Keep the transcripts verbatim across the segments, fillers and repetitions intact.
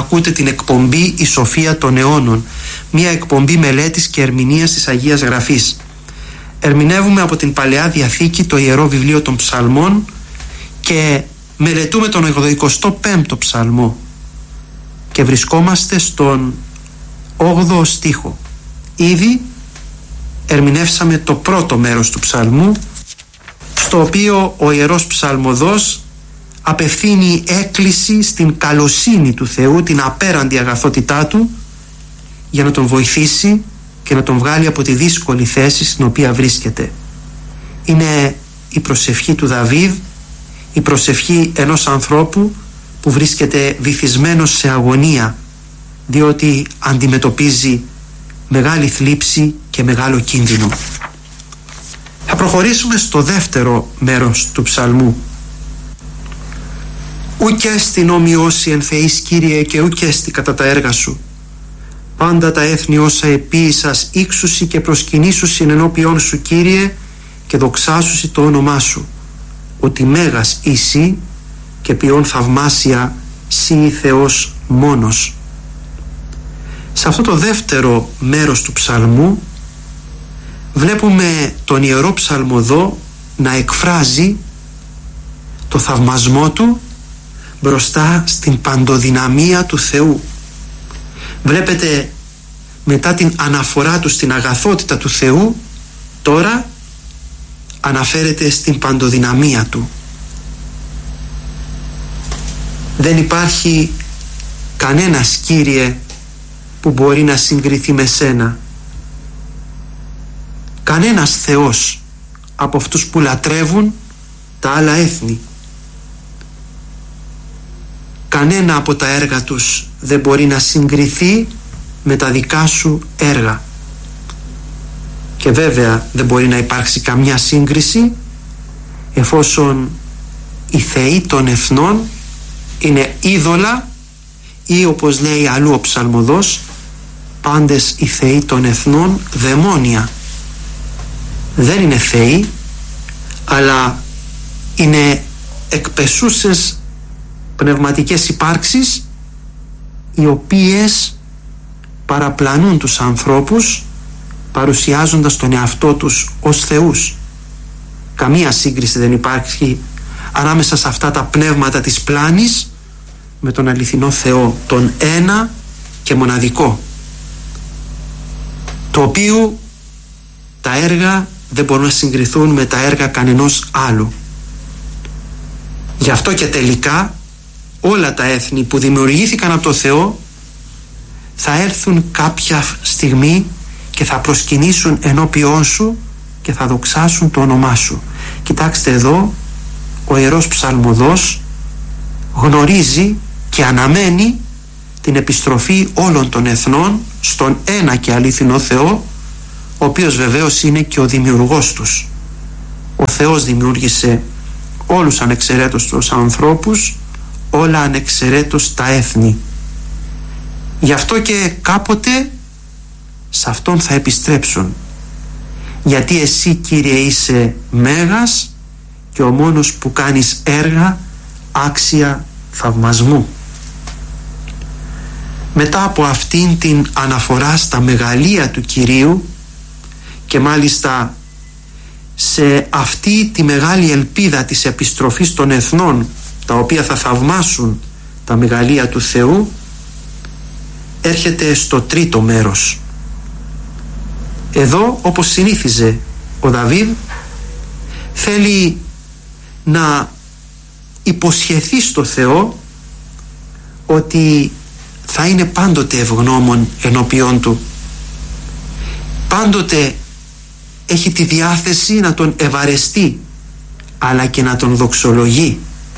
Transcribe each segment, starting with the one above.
ακούτε την εκπομπή «Η Σοφία των Αιώνων», μια εκπομπή μελέτης και ερμηνείας της Αγίας Γραφής. Ερμηνεύουμε από την Παλαιά Διαθήκη το Ιερό Βιβλίο των Ψαλμών και μελετούμε τον ογδοηκοστό πέμπτο ψαλμό και βρισκόμαστε στον όγδοο στίχο. Ήδη ερμηνεύσαμε το πρώτο μέρος του ψαλμού, στο οποίο ο Ιερός Ψαλμοδός απευθύνει έκκληση στην καλοσύνη του Θεού, την απέραντη αγαθότητά Του, για να τον βοηθήσει και να τον βγάλει από τη δύσκολη θέση στην οποία βρίσκεται. Είναι η προσευχή του Δαβίδ, η προσευχή ενός ανθρώπου που βρίσκεται βυθισμένος σε αγωνία, διότι αντιμετωπίζει μεγάλη θλίψη και μεγάλο κίνδυνο. Θα προχωρήσουμε στο δεύτερο μέρος του ψαλμού. «Ουκ έστι όμοιόσι εν Θεής, Κύριε, και ουκ έστι κατά τα έργα Σου. Πάντα τα έθνη όσα επίησας ύξουσι και προσκυνήσουσιν ενώπιόν Σου, Κύριε, και δοξάσουσι το όνομά Σου. Ότι μέγας εσύ και ποιόν θαυμάσια Συ Θεός μόνος». Σε αυτό το δεύτερο μέρος του ψαλμού βλέπουμε τον Ιερό Ψαλμοδό να εκφράζει το θαυμασμό του μπροστά στην παντοδυναμία του Θεού. Βλέπετε, μετά την αναφορά του στην αγαθότητα του Θεού, τώρα αναφέρεται στην παντοδυναμία του. Δεν υπάρχει κανένας, Κύριε, που μπορεί να συγκριθεί με Σένα. Κανένας Θεός από αυτούς που λατρεύουν τα άλλα έθνη. Κανένα από τα έργα τους δεν μπορεί να συγκριθεί με τα δικά Σου έργα. Και βέβαια δεν μπορεί να υπάρξει καμιά σύγκριση, εφόσον οι θεοί των εθνών είναι είδωλα, ή όπως λέει αλλού ο Ψαλμοδός, πάντες οι θεοί των εθνών δαιμόνια. Δεν είναι θεοί, αλλά είναι εκπεσούσες πνευματικές υπάρξεις, οι οποίες παραπλανούν τους ανθρώπους, παρουσιάζοντας τον εαυτό τους ως θεούς. Καμία σύγκριση δεν υπάρχει ανάμεσα σε αυτά τα πνεύματα της πλάνης με τον αληθινό Θεό, τον ένα και μοναδικό, το οποίο τα έργα δεν μπορούν να συγκριθούν με τα έργα κανενός άλλου. Γι' αυτό και τελικά όλα τα έθνη που δημιουργήθηκαν από το Θεό θα έρθουν κάποια στιγμή και θα προσκυνήσουν ενώπιόν Σου και θα δοξάσουν το όνομά Σου. Κοιτάξτε εδώ, ο Ιερός Ψαλμοδός γνωρίζει και αναμένει την επιστροφή όλων των εθνών στον ένα και αληθινό Θεό, ο οποίος βεβαίως είναι και ο δημιουργός τους. Ο Θεός δημιούργησε όλους ανεξαιρέτως τους ανθρώπους, όλα ανεξαιρέτως τα έθνη. Γι' αυτό και κάποτε σε Αυτόν θα επιστρέψουν, γιατί Εσύ, Κύριε, είσαι μέγας και ο μόνος που κάνεις έργα άξια θαυμασμού. Μετά από αυτήν την αναφορά στα μεγαλεία του Κυρίου και μάλιστα σε αυτή τη μεγάλη ελπίδα της επιστροφής των εθνών, τα οποία θα θαυμάσουν τα μεγαλεία του Θεού, έρχεται στο τρίτο μέρος. Εδώ, όπως συνήθιζε ο Δαβίδ, θέλει να υποσχεθεί στο Θεό ότι θα είναι πάντοτε ευγνώμων ενώπιόν Του. Πάντοτε έχει τη διάθεση να Τον ευαρεστεί, αλλά και να Τον δοξολογεί.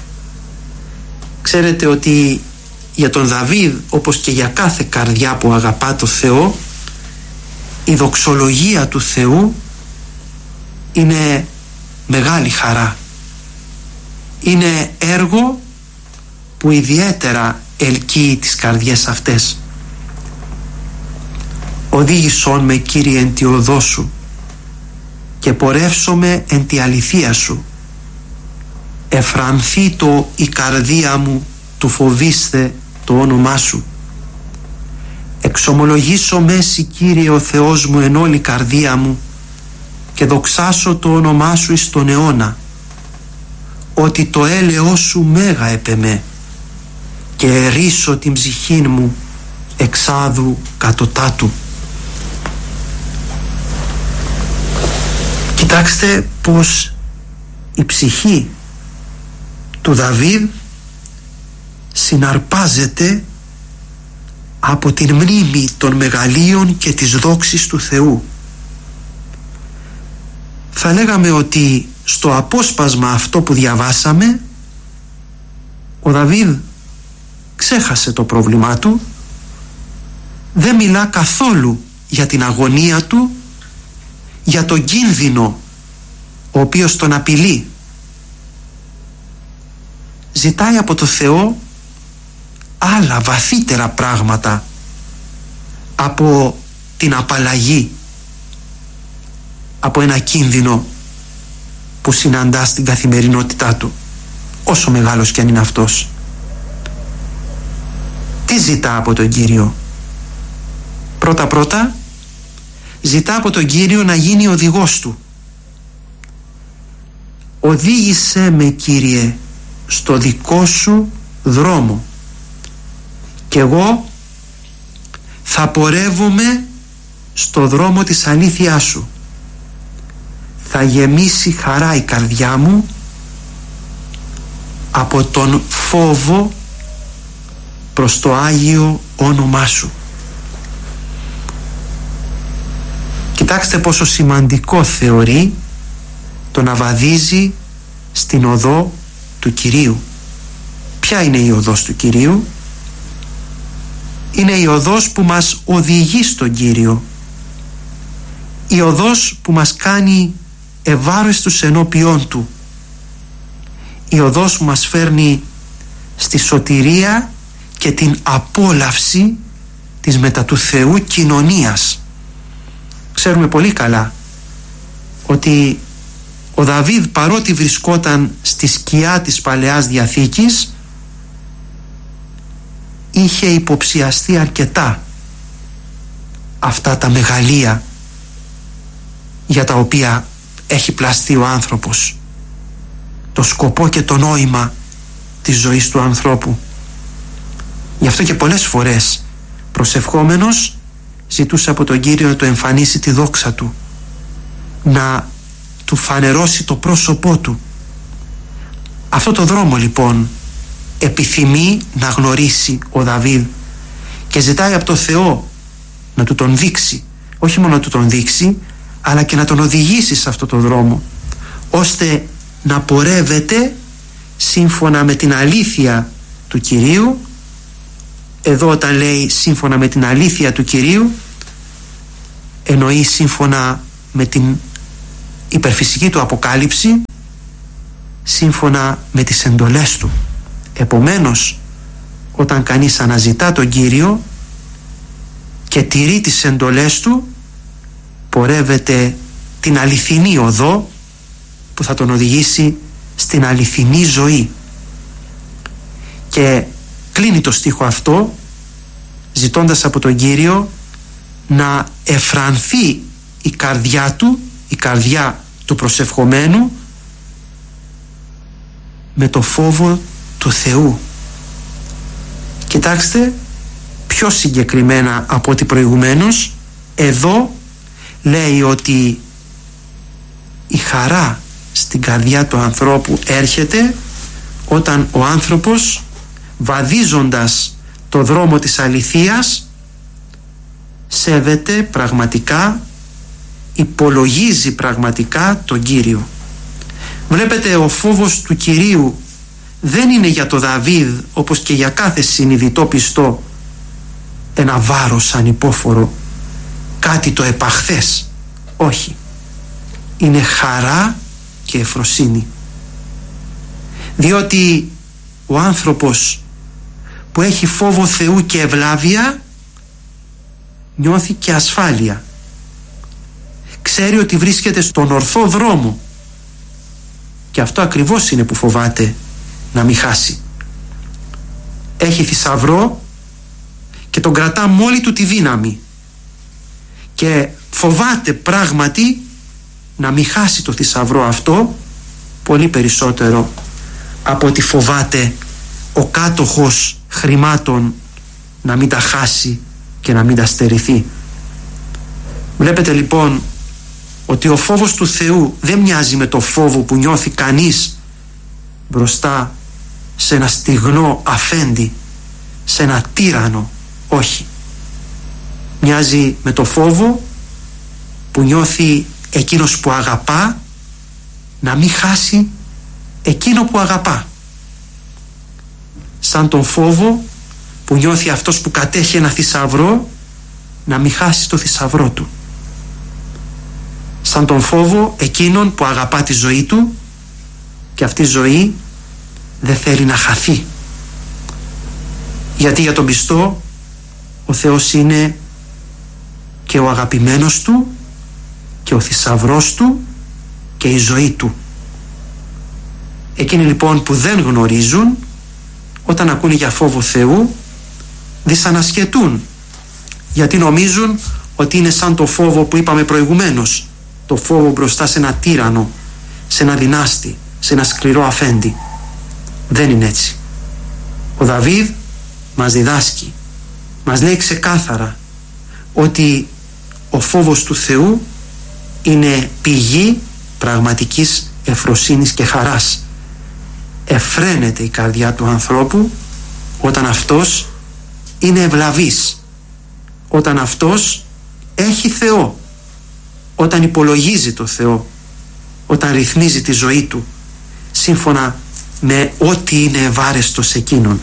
Ξέρετε ότι για τον Δαβίδ, όπως και για κάθε καρδιά που αγαπά το Θεό, η δοξολογία του Θεού είναι μεγάλη χαρά. Είναι έργο που ιδιαίτερα ελκύει τις καρδιές αυτές. Οδήγησόν με, Κύριε, εν τη οδό Σου και πορεύσομαι εν τη αληθεία Σου. Εφρανθεί το η καρδία μου του φοβήστε το όνομά Σου. Εξομολογήσω μέση, Κύριε ο Θεός μου, εν όλη καρδία μου, και δοξάσω το όνομά Σου εις τον αιώνα, ότι το έλεος Σου μέγα επεμέ, και ερίσω την ψυχήν μου εξάδου κατωτάτου. Κοιτάξτε πως η ψυχή του Δαβίδ συναρπάζεται από την μνήμη των μεγαλείων και της δόξης του Θεού. Θα λέγαμε ότι στο απόσπασμα αυτό που διαβάσαμε, ο Δαβίδ ξέχασε το πρόβλημά του, δεν μιλά καθόλου για την αγωνία του, για τον κίνδυνο ο οποίος τον απειλεί. Ζητάει από το Θεό άλλα βαθύτερα πράγματα από την απαλλαγή από ένα κίνδυνο που συναντά στην καθημερινότητά του, όσο μεγάλος κι αν είναι αυτός. Τι ζητά από τον Κύριο? Πρώτα πρώτα ζητά από τον Κύριο να γίνει οδηγός του. Οδήγησέ με, Κύριε, στο δικό Σου δρόμο, και εγώ θα πορεύομαι στο δρόμο της αλήθειάς Σου. Θα γεμίσει χαρά η καρδιά μου από τον φόβο προς το Άγιο όνομά Σου. Κοιτάξτε πόσο σημαντικό θεωρεί το να βαδίζει στην οδό του Κυρίου. Ποια είναι η οδός του Κυρίου? Είναι η οδός που μας οδηγεί στον Κύριο, η οδός που μας κάνει ευάρεστους ενώπιόν Του, η οδός που μας φέρνει στη σωτηρία και την απόλαυση της μετά του Θεού κοινωνίας. Ξέρουμε πολύ καλά ότι ο Δαβίδ, παρότι βρισκόταν στη σκιά της Παλαιάς Διαθήκης, είχε υποψιαστεί αρκετά αυτά τα μεγαλεία για τα οποία έχει πλαστεί ο άνθρωπος, το σκοπό και το νόημα της ζωής του ανθρώπου. Γι' αυτό και πολλές φορές προσευχόμενος ζητούσε από τον Κύριο να του εμφανίσει τη δόξα Του, να του φανερώσει το πρόσωπό Του. Αυτό το δρόμο λοιπόν επιθυμεί να γνωρίσει ο Δαβίδ και ζητάει από το Θεό να του τον δείξει, όχι μόνο να του τον δείξει, αλλά και να τον οδηγήσει σε αυτό το δρόμο, ώστε να πορεύεται σύμφωνα με την αλήθεια του Κυρίου. Εδώ όταν λέει σύμφωνα με την αλήθεια του Κυρίου, εννοεί σύμφωνα με την υπερφυσική του αποκάλυψη, σύμφωνα με τις εντολές Του. Επομένως, όταν κανείς αναζητά τον Κύριο και τηρεί τις εντολές Του, πορεύεται την αληθινή οδό που θα τον οδηγήσει στην αληθινή ζωή. Και κλείνει το στίχο αυτό ζητώντας από τον Κύριο να εφρανθεί η καρδιά του, η καρδιά του προσευχομένου, με το φόβο του Θεού. Κοιτάξτε, πιο συγκεκριμένα από ό,τι προηγουμένως, εδώ λέει ότι η χαρά στην καρδιά του ανθρώπου έρχεται όταν ο άνθρωπος, βαδίζοντας το δρόμο της αληθείας, σέβεται πραγματικά, υπολογίζει πραγματικά τον Κύριο. Βλέπετε, ο φόβος του Κυρίου δεν είναι για το Δαβίδ, όπως και για κάθε συνειδητό πιστό, ένα βάρος ανυπόφορο, κάτι το επαχθές. Όχι, είναι χαρά και ευφροσύνη, διότι ο άνθρωπος που έχει φόβο Θεού και ευλάβεια νιώθει και ασφάλεια, ξέρει ότι βρίσκεται στον ορθό δρόμο, και αυτό ακριβώς είναι που φοβάται να μην χάσει. Έχει θησαυρό και τον κρατά με όλη του τη δύναμη και φοβάται πράγματι να μην χάσει το θησαυρό αυτό πολύ περισσότερο από ότι φοβάται ο κάτοχος χρημάτων να μην τα χάσει και να μην τα στερηθεί. Βλέπετε λοιπόν ότι ο φόβος του Θεού δεν μοιάζει με το φόβο που νιώθει κανείς μπροστά σε ένα στιγνό αφέντη, σε ένα τύρανο. Όχι. Μοιάζει με το φόβο που νιώθει εκείνος που αγαπά να μην χάσει εκείνο που αγαπά. Σαν τον φόβο που νιώθει αυτός που κατέχει ένα θησαυρό να μην χάσει το θησαυρό του. Σαν τον φόβο εκείνον που αγαπά τη ζωή του και αυτή η ζωή δεν θέλει να χαθεί. Γιατί για τον πιστό ο Θεός είναι και ο αγαπημένος του και ο θησαυρός του και η ζωή του. Εκείνοι λοιπόν που δεν γνωρίζουν, όταν ακούνε για φόβο Θεού, δυσανασχετούν, γιατί νομίζουν ότι είναι σαν το φόβο που είπαμε προηγουμένως, το φόβο μπροστά σε ένα τύρανο, σε ένα δυνάστη, σε ένα σκληρό αφέντη. Δεν είναι έτσι. Ο Δαβίδ μας διδάσκει, μας λέει ξεκάθαρα ότι ο φόβος του Θεού είναι πηγή πραγματικής ευφροσύνης και χαράς. Εφραίνεται η καρδιά του ανθρώπου όταν αυτός είναι ευλαβής, όταν αυτός έχει Θεό, όταν υπολογίζει το Θεό, όταν ρυθμίζει τη ζωή του σύμφωνα με ό,τι είναι ευάρεστο σε εκείνον.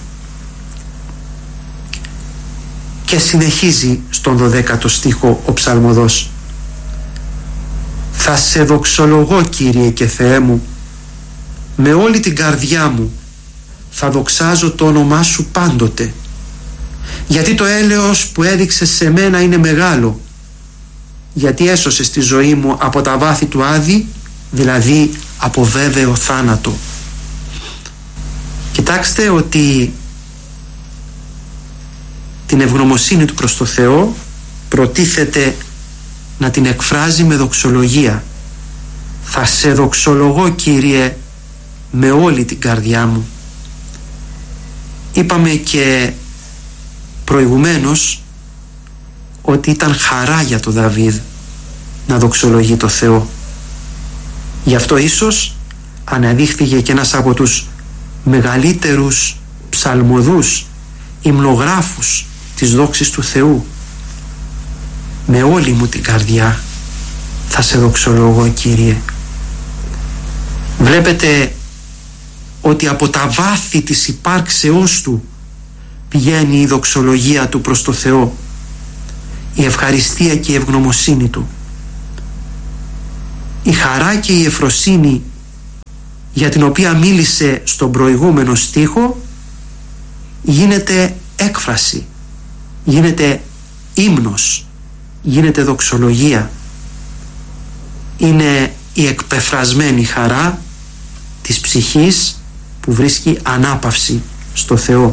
Και συνεχίζει στον δωδέκατο στίχο ο ψαλμοδός: «Θα σε δοξολογώ, Κύριε και Θεέ μου, με όλη την καρδιά μου θα δοξάζω το όνομά σου πάντοτε, γιατί το έλεος που έδειξες σε μένα είναι μεγάλο, γιατί έσωσες τη ζωή μου από τα βάθη του Άδη, δηλαδή από βέβαιο θάνατο». Κοιτάξτε ότι την ευγνωμοσύνη του προς το Θεό προτίθεται να την εκφράζει με δοξολογία. «Θα σε δοξολογώ, Κύριε, με όλη την καρδιά μου». Είπαμε και προηγουμένως ότι ήταν χαρά για τον Δαβίδ να δοξολογεί το Θεό. Γι' αυτό ίσως αναδείχθηκε και ένας από τους μεγαλύτερους ψαλμοδούς, υμνογράφους της δόξης του Θεού. «Με όλη μου την καρδιά θα σε δοξολογώ, Κύριε». Βλέπετε ότι από τα βάθη της υπάρξεώς του πηγαίνει η δοξολογία του προς το Θεό, η ευχαριστία και η ευγνωμοσύνη του. Η χαρά και η ευφροσύνη για την οποία μίλησε στον προηγούμενο στίχο γίνεται έκφραση, γίνεται ύμνος, γίνεται δοξολογία. Είναι η εκπεφρασμένη χαρά της ψυχής που βρίσκει ανάπαυση στο Θεό.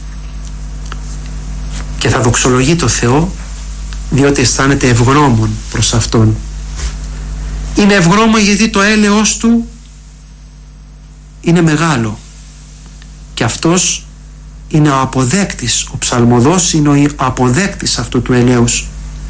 Και θα δοξολογεί το Θεό διότι αισθάνεται ευγνώμων προς Αυτόν. Είναι ευγνώμων γιατί το έλεος του είναι μεγάλο και αυτός είναι ο αποδέκτης, ο ψαλμοδός είναι ο αποδέκτης αυτού του ελέους.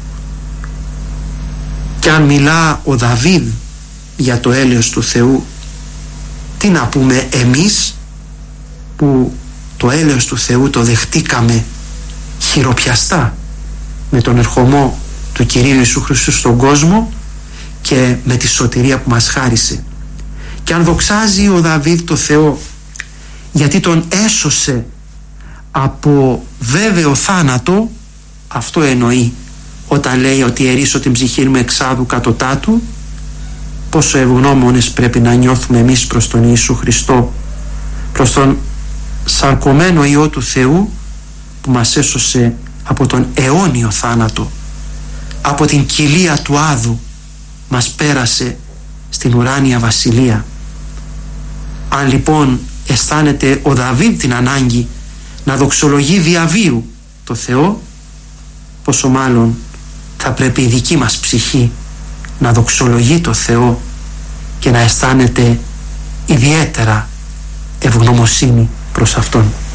Και αν μιλά ο Δαβίδ για το έλεος του Θεού, τι να πούμε εμείς που το έλεος του Θεού το δεχτήκαμε χειροπιαστά με τον ερχομό του Κυρίου Ιησού Χριστού στον κόσμο και με τη σωτηρία που μας χάρισε. Και αν δοξάζει ο Δαβίδ το Θεό γιατί τον έσωσε από βέβαιο θάνατο, αυτό εννοεί όταν λέει ότι ερίσω την ψυχή μου εξάδου κατωτάτου, πόσο ευγνώμονες πρέπει να νιώθουμε εμείς προς τον Ιησού Χριστό, προς τον σαρκωμένο Υιό του Θεού που μας έσωσε από τον αιώνιο θάνατο, από την κοιλία του Άδου μας πέρασε στην ουράνια βασιλεία. Αν λοιπόν αισθάνεται ο Δαβίδ την ανάγκη να δοξολογεί διαβίου το Θεό, πόσο μάλλον θα πρέπει η δική μας ψυχή να δοξολογεί το Θεό και να αισθάνεται ιδιαίτερα ευγνωμοσύνη προς Αυτόν.